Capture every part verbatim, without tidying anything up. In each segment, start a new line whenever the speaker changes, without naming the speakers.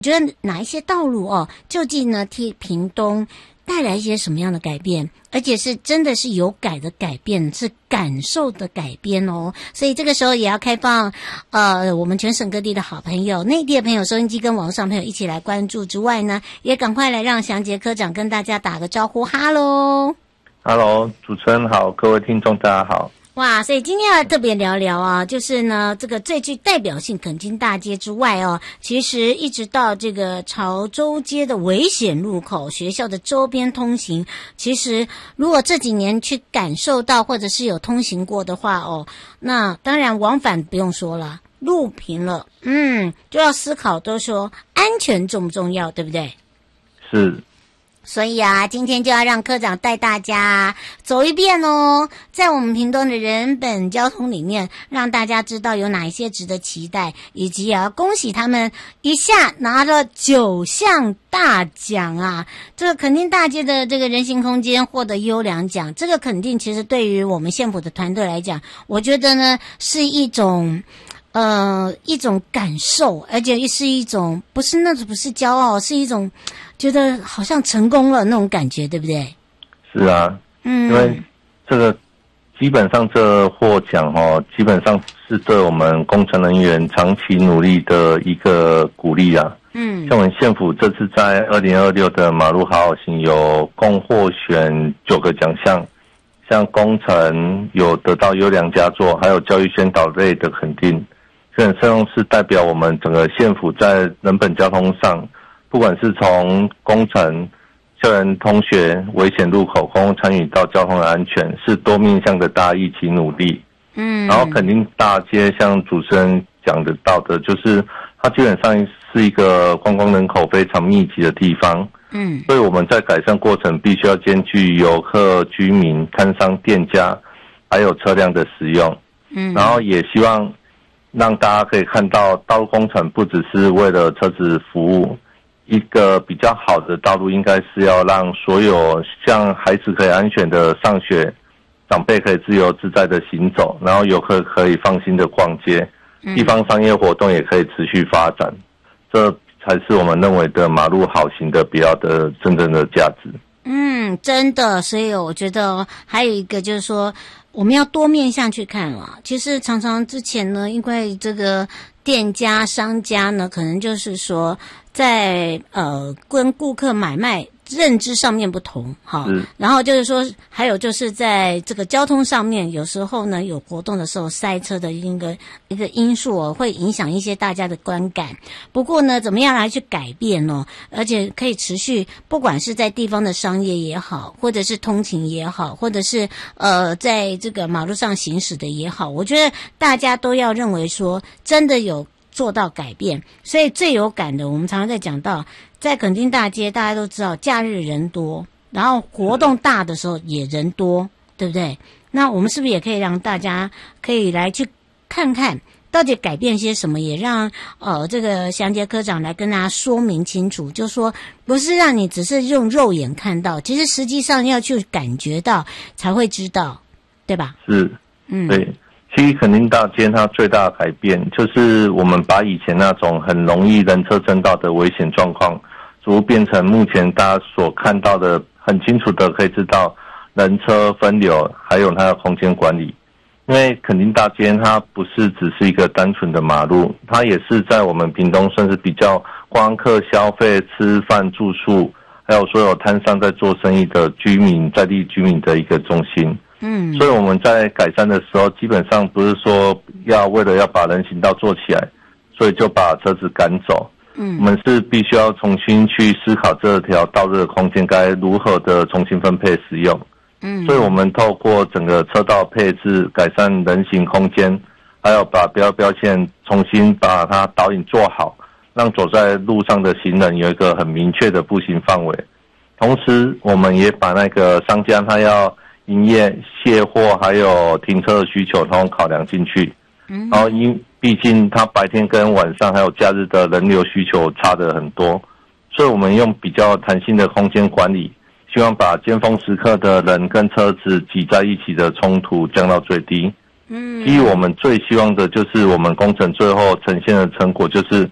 觉得哪一些道路哦，究竟呢替屏东带来一些什么样的改变，而且是真的是有改的改变，是感受的改变哦。所以这个时候也要开放呃我们全省各地的好朋友，内地的朋友，收音机跟网络上朋友一起来关注之外呢，也赶快来让祥杰科长跟大家打个招呼。哈喽
哈喽，主持人好，各位听众大家好。
哇，所以今天要特别聊聊啊，就是呢，这个最具代表性垦丁大街之外哦，其实一直到这个潮州街的危险路口，学校的周边通行，其实如果这几年去感受到或者是有通行过的话哦，那当然往返不用说了，路平了，嗯，就要思考都说安全重不重要，对不对？
是。
所以啊，今天就要让科长带大家走一遍哦，在我们屏东的人本交通里面，让大家知道有哪一些值得期待，以及也要恭喜他们一下拿了九项大奖啊！这个垦丁大街的这个人行空间获得优良奖，这个肯定其实对于我们县府的团队来讲，我觉得呢是一种呃一种感受，而且是一种不是那种不是骄傲，是一种觉得好像成功了那种感觉，对不对？
是啊，
嗯，
因为这个基本上这获奖哦，基本上是对我们工程人员长期努力的一个鼓励啊。嗯，像我们县府这次在二零二六的马路好好行有共获选九个奖项，像工程有得到优良佳作，还有教育宣导类的肯定，这很重是代表我们整个县府在人本交通上。不管是从工程、校园通学、危险路口、公共参与到交通的安全，是多面向的大家一起努力。嗯，然后垦丁大街像主持人讲得到的，就是它基本上是一个观光人口非常密集的地方。嗯，所以我们在改善过程必须要兼具游客、居民、摊商、店家，还有车辆的使用。嗯，然后也希望让大家可以看到，道路工程不只是为了车子服务。一个比较好的道路应该是要让所有像孩子可以安全的上学，长辈可以自由自在的行走，然后游客可以放心的逛街，地方商业活动也可以持续发展，这才是我们认为的马路好行的必要的真正的价值。
嗯，真的，所以我觉得还有一个就是说，我们要多面向去看啊。其实常常之前呢，因为这个店家、商家呢，可能就是说在呃跟顾客买卖认知上面不同，哈，然后就是说，还有就是在这个交通上面，有时候呢有活动的时候塞车的一个一个因素哦，会影响一些大家的观感。不过呢，怎么样来去改变哦，而且可以持续，不管是在地方的商业也好，或者是通勤也好，或者是呃在这个马路上行驶的也好，我觉得大家都要认为说，真的有做到改变。所以最有感的，我们常常在讲到，在垦丁大街，大家都知道假日人多，然后活动大的时候也人多，对不对？那我们是不是也可以让大家可以来去看看到底改变些什么，也让呃这个祥杰科长来跟大家说明清楚，就说不是让你只是用肉眼看到，其实实际上要去感觉到才会知道，对吧？
是，嗯，对。其实垦丁大街它最大的改变，就是我们把以前那种很容易人车争道的危险状况，逐步变成目前大家所看到的很清楚的，可以知道人车分流，还有它的空间管理。因为垦丁大街它不是只是一个单纯的马路，它也是在我们屏东算是比较观光客消费、吃饭、住宿，还有所有摊商在做生意的居民、在地居民的一个中心。嗯，所以我们在改善的时候，基本上不是说要为了要把人行道做起来，所以就把车子赶走。嗯，我们是必须要重新去思考这条道路的空间该如何的重新分配使用。嗯，所以我们透过整个车道配置、改善人行空间，还有把标标线重新把它导引做好，让走在路上的行人有一个很明确的步行范围。同时，我们也把那个商家他要营业、卸货还有停车的需求通通考量进去，嗯，然后因毕竟他白天跟晚上还有假日的人流需求差得很多，所以我们用比较弹性的空间管理，希望把尖峰时刻的人跟车子挤在一起的冲突降到最低。嗯，其实我们最希望的就是我们工程最后呈现的成果，就是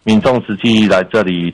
民众实际来这里